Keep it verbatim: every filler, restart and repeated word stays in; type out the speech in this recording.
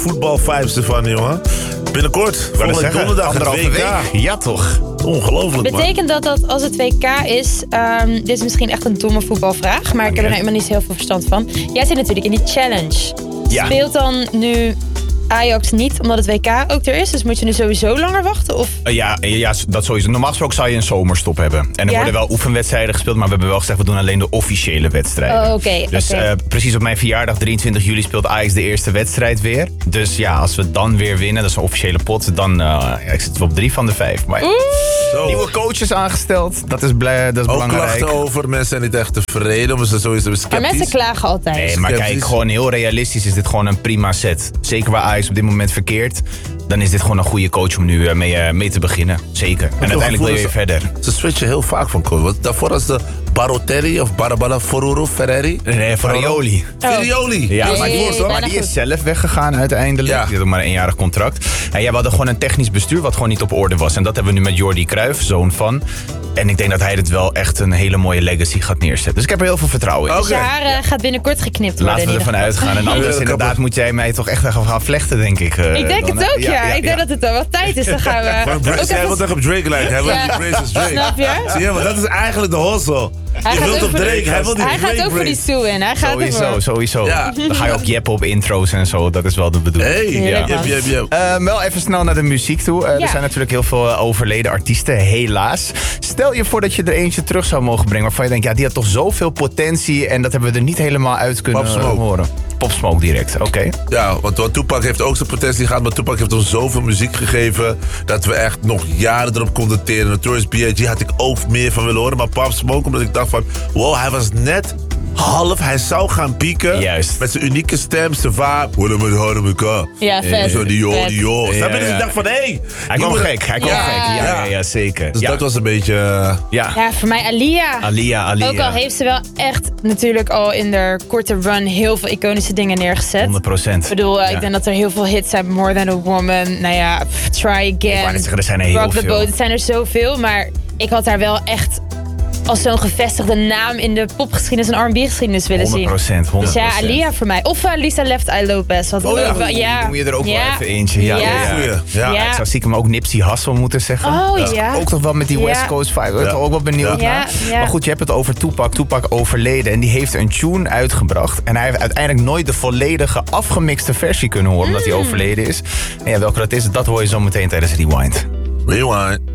voetbalvibes ervan, jongen. Binnenkort, volgende donderdag het W K. Week. Ja, toch? Ongelooflijk, man. Betekent dat dat als het W K is... Um, dit is misschien echt een domme voetbalvraag... maar ik heb er nou helemaal niet heel veel verstand van. Jij zit natuurlijk in die challenge. Ja. Speelt dan nu Ajax niet omdat het W K ook er is? Dus moet je nu sowieso langer wachten? Of? Uh, ja, ja, dat sowieso. Normaal gesproken zou je een zomerstop hebben. En er Ja? worden wel oefenwedstrijden gespeeld... maar we hebben wel gezegd, we doen alleen de officiële wedstrijden. Oh, oké. Okay, dus okay. uh, precies op mijn verjaardag, drieëntwintig juli, speelt Ajax de eerste wedstrijd weer. Dus ja, als we dan weer winnen, dat is een officiële pot... dan uh, ja, ik zit op drie van de vijf. Maar nieuwe coaches aangesteld, dat is, blij, dat is ook belangrijk. klachten over, mensen zijn niet echt tevreden... maar ze sowieso sceptisch. Maar mensen klagen altijd. Nee, maar Skeptisch. kijk, gewoon heel realistisch is dit gewoon een prima set. Zeker waar Ajax op dit moment verkeert... dan is dit gewoon een goede coach om nu mee, uh, mee te beginnen. Zeker. En uiteindelijk wil je weer verder. Ze switchen heel vaak van coach. Want daarvoor was de Barotelli of Barabala Foruro Ferreri. Nee, Farioli. Oh. Farioli. Ja, Nee, maar die, nee, is, nee, maar bijna die is goed. zelf weggegaan uiteindelijk. Ja. Die had ook maar een eenjarig contract. En ja, we hadden gewoon een technisch bestuur wat gewoon niet op orde was. En dat hebben we nu met Jordi Cruijff, zoon van. En ik denk dat hij dit wel echt een hele mooie legacy gaat neerzetten. Dus ik heb er heel veel vertrouwen in. Oké. Dus je haar uh, gaat binnenkort geknipt worden. Laten we in ervan ieder geval. uitgaan. En anders Ja, inderdaad kapot. moet jij mij toch echt gaan gaan vlechten, denk ik. uh, Ik denk dan, het hè? ook, ja. Ik denk dat het al wel tijd is. Dan gaan we... Maar Bra- ook Zij even- wil toch op Drake lijken. Hij wil Ja. die Braces Drake. Snap je? Zie je, maar dat is eigenlijk de hustle. Hij Je gaat wilt ook op voor de- Drake, hij wil die Hij gaat Drake ook voor die brace. stoel in. Hij gaat Sowieso, ervoor. sowieso. Ja. Dan ga je ook jeppen op intro's en zo. Dat is wel de bedoeling. Hey, Heerlijk, jep, man. jep, jep. Uh, wel even snel naar de muziek toe. Uh, Ja. Er zijn natuurlijk heel veel uh, overleden artiesten, helaas. Stel je voor dat je er eentje terug zou mogen brengen... waarvan je denkt, ja, die had toch zoveel potentie... en dat hebben we er niet helemaal uit kunnen Pop uh, Smoke. horen. Pop Smoke direct, oké. Ja, want, want Tupac heeft ook zijn potentie gehad... maar Tupac heeft ons zoveel muziek gegeven... dat we echt nog jaren erop konden teren. Notorious B I G had ik ook meer van willen horen... maar Pop Smoke, omdat ik dacht van... wow, hij was net half, hij zou gaan pieken... Juist. met zijn unieke stem, zijn vaart... Hoe met harde elkaar. Ja, vet. Zo die joh, Vet. die joh. Snap je? Dus ja. ik dacht van, hé... Hey, Hij die kwam moet- gek, hij kwam Ja. gek. Ja, ja, ja, zeker. Dus ja. dat was een beetje... uh, Ja. Ja, voor mij Alia. Alia, Alia. Ook al heeft ze wel echt natuurlijk al in de korte run heel veel iconische dingen neergezet. honderd procent. Ik bedoel, uh, Ja. ik denk dat er heel veel hits zijn. More Than a Woman, nou ja, pff, Try Again. Ik wou net zeggen, er zijn er heel Rock the veel. Boat, het zijn er zoveel. Maar ik had daar wel echt als zo'n gevestigde naam in de popgeschiedenis en R en B-geschiedenis willen zien. honderd procent, honderd Dus procent. ja, Alia voor mij. Of uh, Lisa Left Eye Lopez. Wat Oh ja. ook wel, ja. Dan moet je er ook ja. wel even eentje. Ja, Ja. ja. ja. Goeie. Ja. Ja. Ik zou stiekem ook Nipsey Hussle moeten zeggen. Oh, Dat is ja. Ook toch wel met die Ja. West Coast vibe. Ik ben Ja. ook wel benieuwd Ja. naar. Ja. Maar goed, je hebt het over Tupac. Tupac overleden. En die heeft een tune uitgebracht. En hij heeft uiteindelijk nooit de volledige afgemixte versie kunnen horen. Omdat hij overleden is. En ja, welke dat is, dat hoor je zo meteen tijdens Rewind. Rewind.